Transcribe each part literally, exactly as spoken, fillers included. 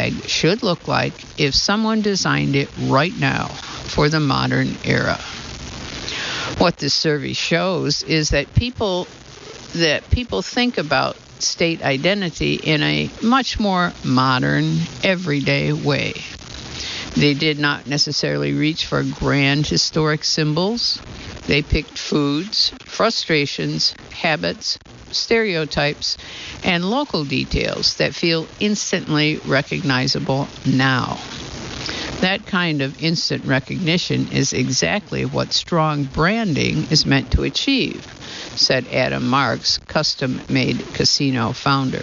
flag should look like if someone designed it right now for the modern era. What this survey shows is that people that people think about state identity in a much more modern, everyday way. They did not necessarily reach for grand historic symbols. They picked foods, frustrations, habits, stereotypes, and local details that feel instantly recognizable now. That kind of instant recognition is exactly what strong branding is meant to achieve, said Adam Marks, Custom Made Casino founder.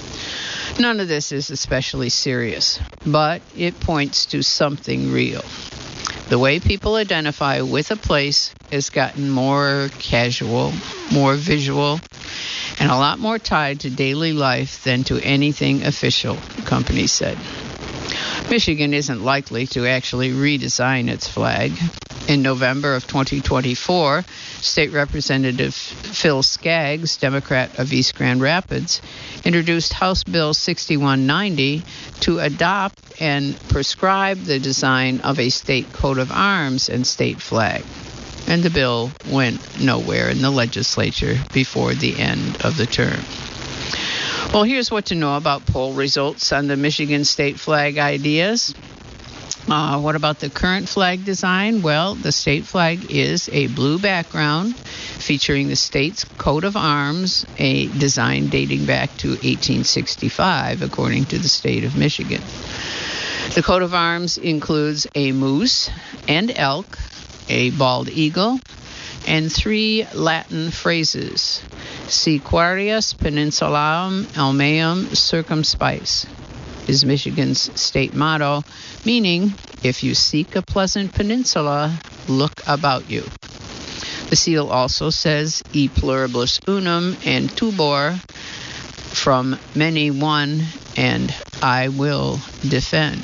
None of this is especially serious, but it points to something real. The way people identify with a place has gotten more casual, more visual, and a lot more tied to daily life than to anything official, the company said. Michigan isn't likely to actually redesign its flag. In November of twenty twenty-four, State Representative Phil Skaggs, Democrat of East Grand Rapids, introduced House Bill sixty-one ninety to adopt and prescribe the design of a state coat of arms and state flag. And the bill went nowhere in the legislature before the end of the term. Well, here's what to know about poll results on the Michigan state flag ideas. Uh, what about the current flag design? Well, the state flag is a blue background featuring the state's coat of arms, a design dating back to eighteen sixty-five, according to the state of Michigan. The coat of arms includes a moose and elk, a bald eagle, and three Latin phrases: Sequarius peninsularum almeum circumspice is Michigan's state motto, meaning, if you seek a pleasant peninsula, look about you. The seal also says E pluribus unum and tubor, from many one, and I will defend.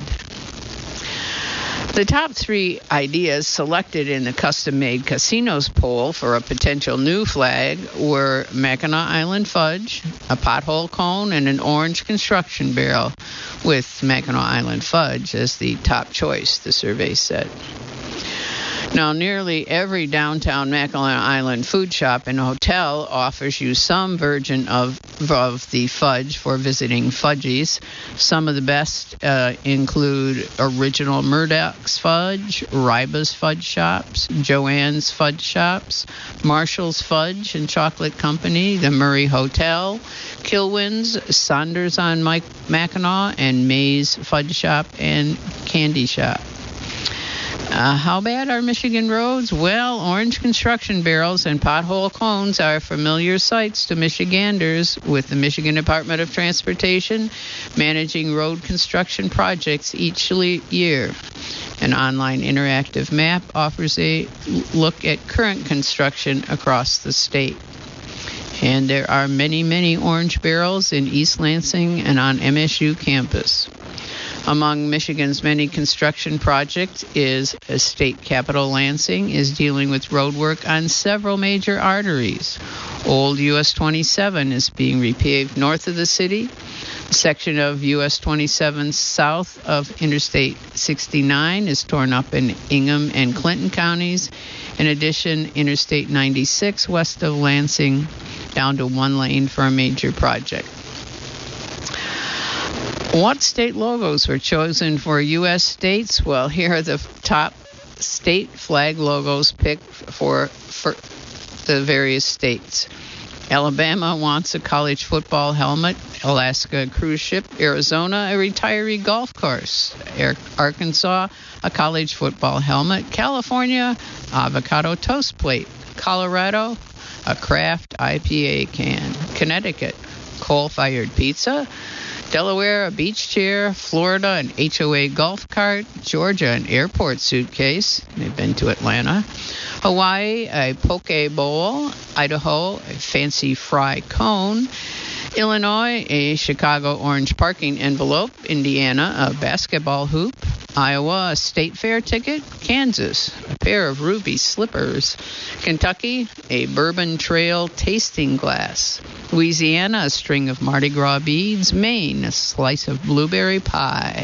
The top three ideas selected in the custom-made casinos poll for a potential new flag were Mackinac Island fudge, a pothole cone, and an orange construction barrel, with Mackinac Island fudge as the top choice, the survey said. Now, nearly every downtown Mackinac Island food shop and hotel offers you some version of, of the fudge for visiting Fudgies. Some of the best uh, include Original Murdoch's Fudge, Ryba's Fudge Shops, Joanne's Fudge Shops, Marshall's Fudge and Chocolate Company, the Murray Hotel, Kilwin's, Saunders on Mike Mackinac, and May's Fudge Shop and Candy Shop. Uh, how bad are Michigan roads? Well, orange construction barrels and pothole cones are familiar sights to Michiganders, with the Michigan Department of Transportation managing road construction projects each year. An online interactive map offers a look at current construction across the state. And there are many, many orange barrels in East Lansing and on M S U campus. Among Michigan's many construction projects is State Capitol Lansing is dealing with road work on several major arteries. Old U S twenty-seven is being repaved north of the city. A section of U S twenty-seven south of Interstate sixty-nine is torn up in Ingham and Clinton counties. In addition, Interstate ninety-six west of Lansing down to one lane for a major project. What state logos were chosen for U S states? Well, here are the top state flag logos picked for, for the various states. Alabama wants a college football helmet. Alaska, a cruise ship. Arizona, a retiree golf course. Arkansas, a college football helmet. California, avocado toast plate. Colorado, a Kraft I P A can. Connecticut, coal-fired pizza. Delaware, a beach chair. Florida, an H O A golf cart. Georgia, an airport suitcase. They've been to Atlanta. Hawaii, a poke bowl. Idaho, a fancy fry cone. Illinois, a Chicago orange parking envelope. Indiana, a basketball hoop. Iowa, a state fair ticket. Kansas, a pair of ruby slippers. Kentucky, a Bourbon Trail tasting glass. Louisiana, a string of Mardi Gras beads. Maine, a slice of blueberry pie.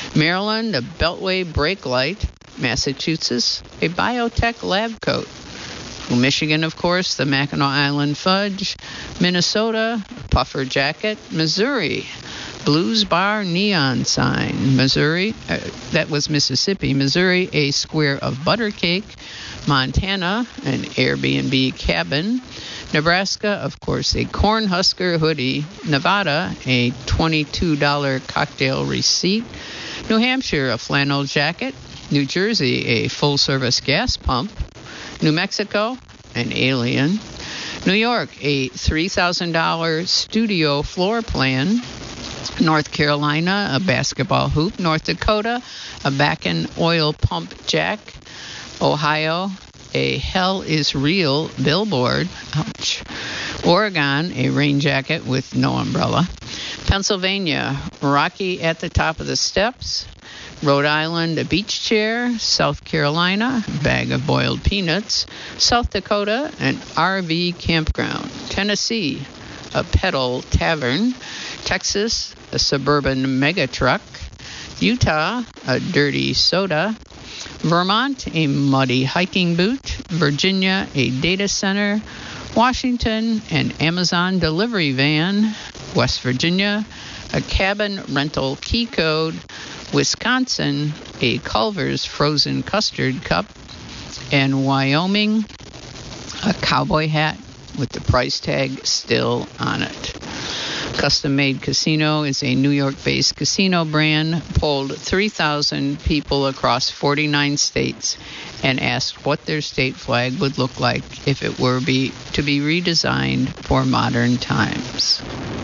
Maryland, a Beltway brake light. Massachusetts, a biotech lab coat. Michigan, of course, the Mackinac Island fudge. Minnesota, a puffer jacket. Missouri, Blues Bar neon sign. Missouri, uh, that was Mississippi. Missouri, a square of butter cake. Montana, an Airbnb cabin. Nebraska, of course, a Cornhusker hoodie. Nevada, a twenty-two dollars cocktail receipt. New Hampshire, a flannel jacket. New Jersey, a full-service gas pump. New Mexico, an alien. New York, a three thousand dollars studio floor plan. North Carolina, a basketball hoop. North Dakota, a back-end oil pump jack. Ohio, a hell is real billboard. Ouch. Oregon, a rain jacket with no umbrella. Pennsylvania, Rocky at the top of the steps. Rhode Island, a beach chair. South Carolina, a bag of boiled peanuts. South Dakota, an R V campground. Tennessee, a pedal tavern. Texas, a suburban mega truck. Utah, a dirty soda. Vermont, a muddy hiking boot. Virginia, a data center. Washington, an Amazon delivery van. West Virginia, a cabin rental key code. Wisconsin, a Culver's frozen custard cup. And Wyoming, a cowboy hat with the price tag still on it. Custom Made Casino is a New York-based casino brand, polled three thousand people across forty-nine states and asked what their state flag would look like if it were be, to be redesigned for modern times.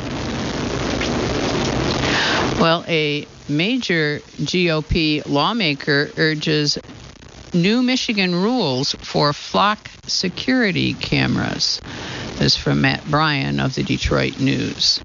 Well, a major G O P lawmaker urges new Michigan rules for flock security cameras. This is from Matt Bryan of the Detroit News.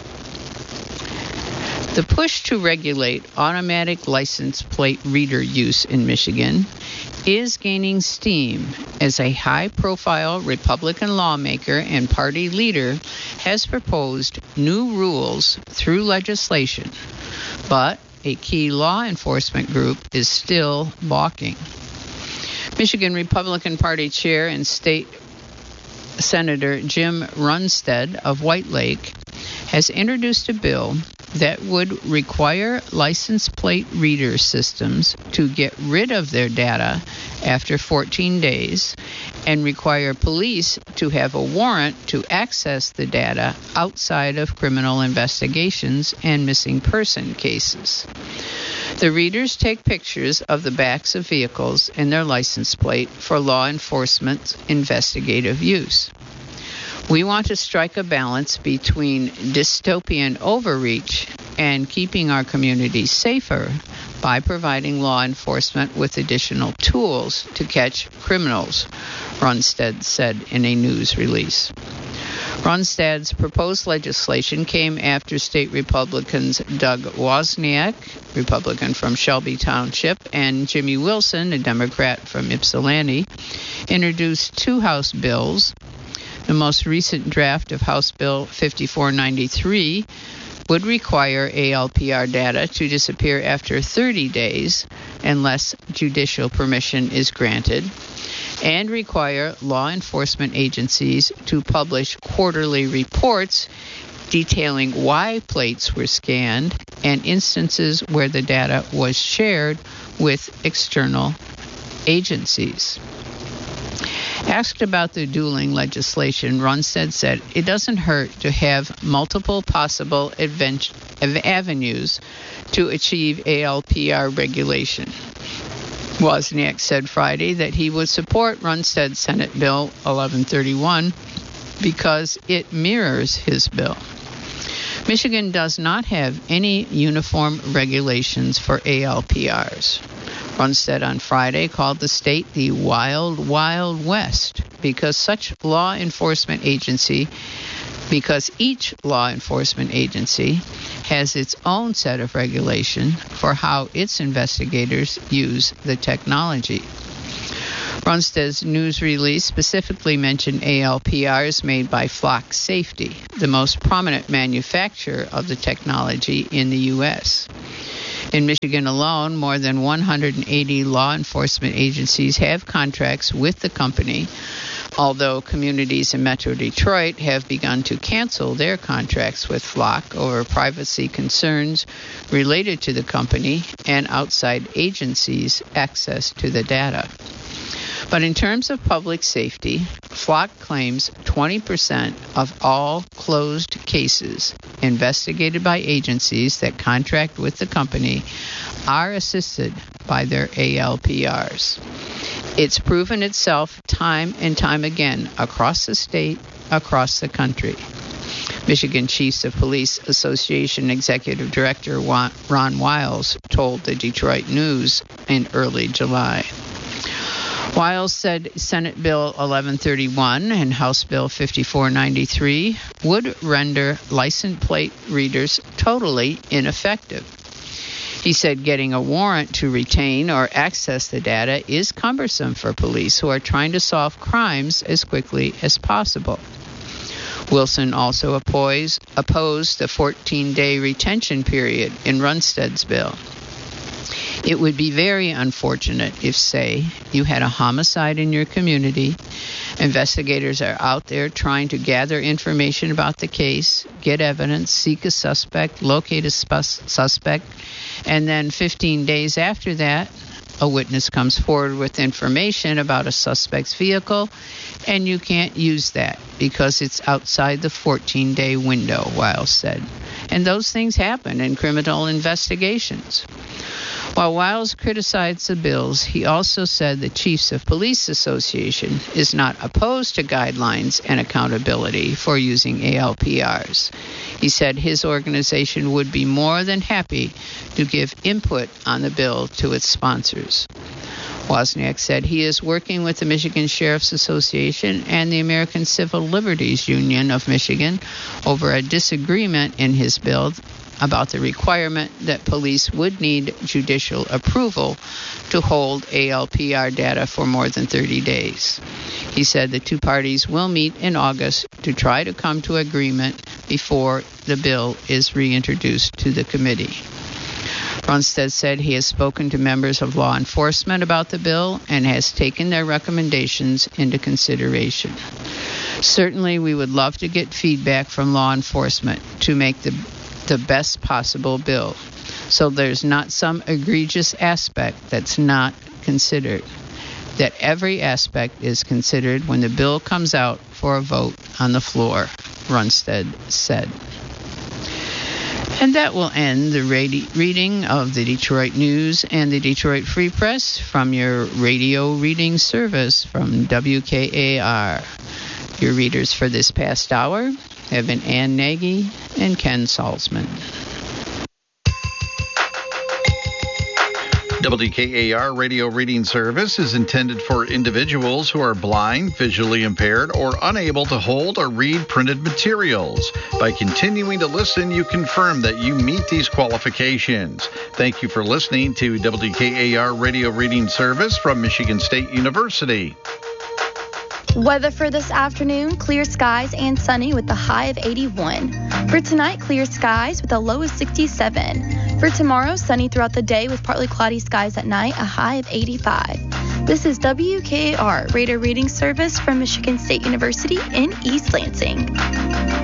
The push to regulate automatic license plate reader use in Michigan is gaining steam as a high-profile Republican lawmaker and party leader has proposed new rules through legislation, but a key law enforcement group is still balking. Michigan Republican Party Chair and State Senator Jim Runstead of White Lake has introduced a bill that would require license plate reader systems to get rid of their data after fourteen days and require police to have a warrant to access the data outside of criminal investigations and missing person cases. The readers take pictures of the backs of vehicles and their license plate for law enforcement's investigative use. We want to strike a balance between dystopian overreach and keeping our communities safer by providing law enforcement with additional tools to catch criminals, Runstead said in a news release. Runstead's proposed legislation came after state Republicans Doug Wozniak, Republican from Shelby Township, and Jimmy Wilson, a Democrat from Ypsilanti, introduced two House bills. The most recent draft of House Bill fifty-four ninety-three would require A L P R data to disappear after thirty days unless judicial permission is granted, and require law enforcement agencies to publish quarterly reports detailing why plates were scanned and instances where the data was shared with external agencies. Asked about the dueling legislation, Runstead said it doesn't hurt to have multiple possible advent- avenues to achieve A L P R regulation. Wozniak said Friday that he would support Runstead's Senate Bill eleven thirty-one because it mirrors his bill. Michigan does not have any uniform regulations for A L P Rs. Runstead on Friday called the state the Wild, Wild West because such law enforcement agency, because each law enforcement agency has its own set of regulation for how its investigators use the technology. Runstead's news release specifically mentioned A L P Rs made by Flock Safety, the most prominent manufacturer of the technology in the U S In Michigan alone, more than one hundred eighty law enforcement agencies have contracts with the company, although communities in Metro Detroit have begun to cancel their contracts with Flock over privacy concerns related to the company and outside agencies' access to the data. But in terms of public safety, Flock claims twenty percent of all closed cases investigated by agencies that contract with the company are assisted by their A L P Rs. It's proven itself time and time again across the state, across the country. Michigan Chiefs of Police Association Executive Director Ron Wiles told the Detroit News in early July. Wiles said Senate Bill eleven thirty-one and House Bill fifty-four ninety-three would render license plate readers totally ineffective. He said getting a warrant to retain or access the data is cumbersome for police who are trying to solve crimes as quickly as possible. Wilson also opposed, opposed the fourteen-day retention period in Runstead's bill. It would be very unfortunate if, say, you had a homicide in your community. Investigators are out there trying to gather information about the case, get evidence, seek a suspect, locate a sp- suspect, and then fifteen days after that, a witness comes forward with information about a suspect's vehicle, and you can't use that because it's outside the fourteen-day window, Wiles said. And those things happen in criminal investigations. While Wiles criticized the bills, he also said the Chiefs of Police Association is not opposed to guidelines and accountability for using A L P Rs. He said his organization would be more than happy to give input on the bill to its sponsors. Wozniak said he is working with the Michigan Sheriff's Association and the American Civil Liberties Union of Michigan over a disagreement in his bill about the requirement that police would need judicial approval to hold A L P R data for more than thirty days. He said the two parties will meet in August to try to come to agreement before the bill is reintroduced to the committee. Runstead said he has spoken to members of law enforcement about the bill and has taken their recommendations into consideration. Certainly, we would love to get feedback from law enforcement to make the the best possible bill, so there's not some egregious aspect that's not considered, that every aspect is considered when the bill comes out for a vote on the floor, Runstead said. And that will end the radi- reading of the Detroit News and the Detroit Free Press from your radio reading service from W K A R. Your readers for this past hour have been Ann Nagy and Ken Salzman. W K A R Radio Reading Service is intended for individuals who are blind, visually impaired, or unable to hold or read printed materials. By continuing to listen, you confirm that you meet these qualifications. Thank you for listening to W K A R Radio Reading Service from Michigan State University. Weather for this afternoon, clear skies and sunny with a high of eighty-one. For tonight, clear skies with a low of sixty-seven. For tomorrow, sunny throughout the day with partly cloudy skies at night, a high of eighty-five. This is W K A R Radio Reading Service from Michigan State University in East Lansing.